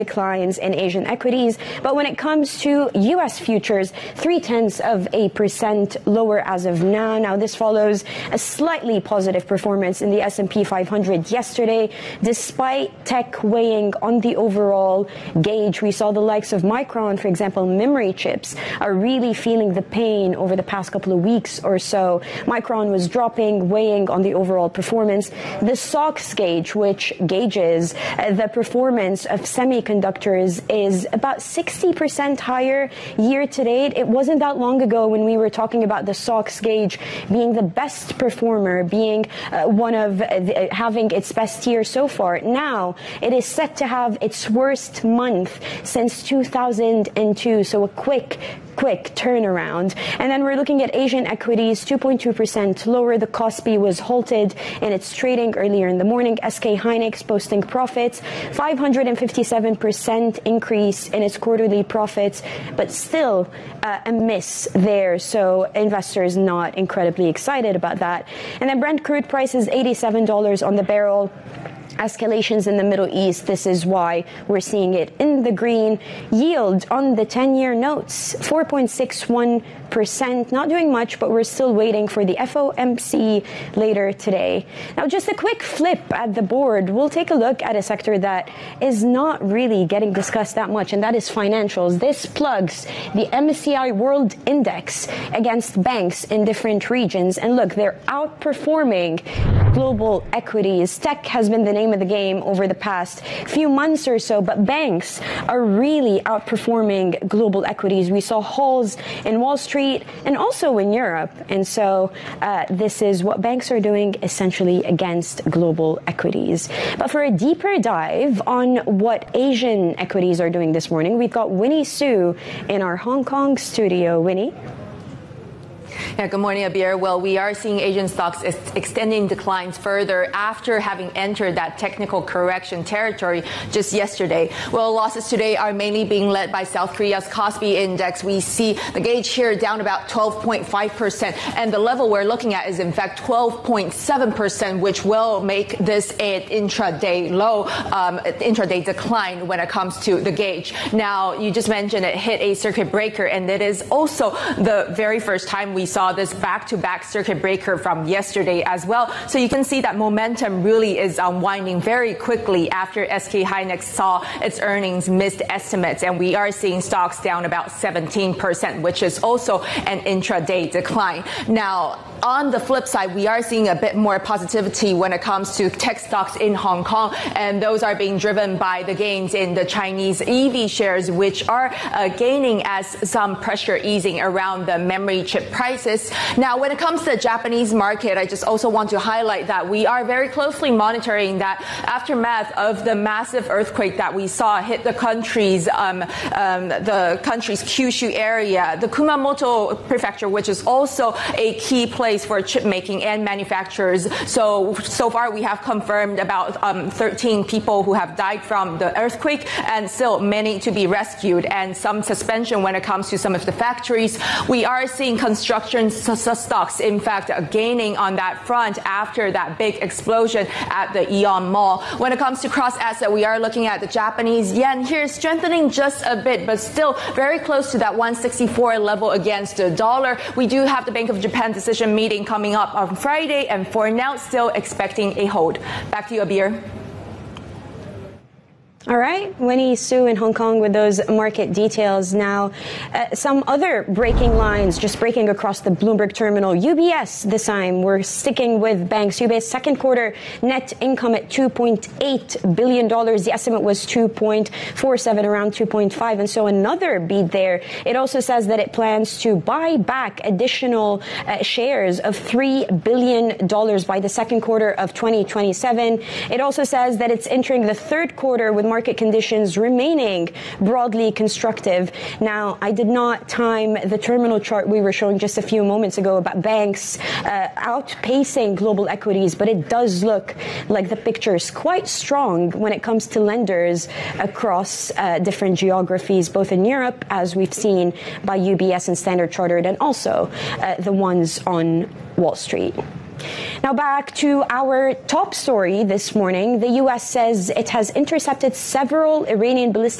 declines in Asian equities. But when it comes to U.S. futures, 0.3% lower as of now. Now, this follows a slightly positive performance in the S&P 500 yesterday. Despite tech weighing on the overall gauge, we saw the likes of Micron, for example, memory chips, are really feeling the pain over the past couple of weeks or so. Micron was dropping, weighing on the overall performance. The SOX gauge, which gauges the performance of semiconductors, is about 60% higher year to date. It wasn't that long ago when we were talking about the SOX gauge being the best performer, being one of having its best year so far. Now it is set to have its worst month since 2002. So a quick turnaround. And then we're looking at Asian equities, 2.2% lower. The Kospi was halted in its trading earlier in the morning. SK Hynix posting profits, 557% increase in its quarterly profits, but still a miss there. So investors not incredibly excited about that. And then Brent crude price is $87 on the barrel. Escalations in the Middle East, this is why we're seeing it in the green. Yield on the 10-year notes, 4.61%. Not doing much, but we're still waiting for the FOMC later today. Now, just a quick flip at the board. We'll take a look at a sector that is not really getting discussed that much, and that is financials. This plugs the MSCI World Index against banks in different regions. And look, they're outperforming global equities. Tech has been the name of the game over the past few months or so, but banks are really outperforming global equities. We saw hauls in Wall Street and also in Europe. And so this is what banks are doing essentially against global equities. But for a deeper dive on what Asian equities are doing this morning, we've got Winnie Su in our Hong Kong studio. Winnie? Yeah, good morning, Abir. Well, we are seeing Asian stocks extending declines further after having entered that technical correction territory just yesterday. Well, losses today are mainly being led by South Korea's Kospi index. We see the gauge here down about 12.5%, and the level we're looking at is in fact 12.7%, which will make this an intraday low, intraday decline when it comes to the gauge. Now, you just mentioned it hit a circuit breaker, and it is also the very first time we saw this back-to-back circuit breaker from yesterday as well. So you can see that momentum really is unwinding very quickly after SK Hynix saw its earnings missed estimates, and we are seeing stocks down about 17%, which is also an intraday decline. Now, on the flip side, we are seeing a bit more positivity when it comes to tech stocks in Hong Kong, and those are being driven by the gains in the Chinese EV shares, which are gaining as some pressure easing around the memory chip prices. Now, when it comes to the Japanese market, I just also want to highlight that we are very closely monitoring that aftermath of the massive earthquake that we saw hit the country's Kyushu area, the Kumamoto prefecture, which is also a key place for chip making and manufacturers. So far we have confirmed about 13 people who have died from the earthquake, and still many to be rescued, and some suspension when it comes to some of the factories. We are seeing construction stocks, in fact, gaining on that front after that big explosion at the Aeon Mall. When it comes to cross asset, we are looking at the Japanese yen here strengthening just a bit, but still very close to that 164 level against the dollar. We do have the Bank of Japan decision meeting coming up on Friday, and for now, still expecting a hold. Back to you, Abir. All right, Winnie Su in Hong Kong with those market details. Now, some other breaking lines just breaking across the Bloomberg terminal. UBS this time, we're sticking with banks. UBS second quarter net income at $2.8 billion. The estimate was 2.47, around 2.5. And so another beat there. It also says that it plans to buy back additional shares of $3 billion by the second quarter of 2027. It also says that it's entering the third quarter with market conditions remaining broadly constructive. Now, I did not time the terminal chart we were showing just a few moments ago about banks outpacing global equities, but it does look like the picture is quite strong when it comes to lenders across different geographies, both in Europe, as we've seen by UBS and Standard Chartered, and also the ones on Wall Street. Now back to our top story this morning. The U.S. says it has intercepted several Iranian ballistic